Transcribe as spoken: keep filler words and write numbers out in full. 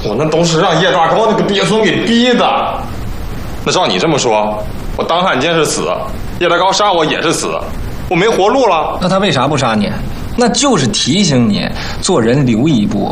我那都是让叶大高那个鳖孙给逼的。那照你这么说，我当汉奸是死，叶大高杀我也是死，我没活路了。 那他为啥不杀你？那就是提醒你做人留一步，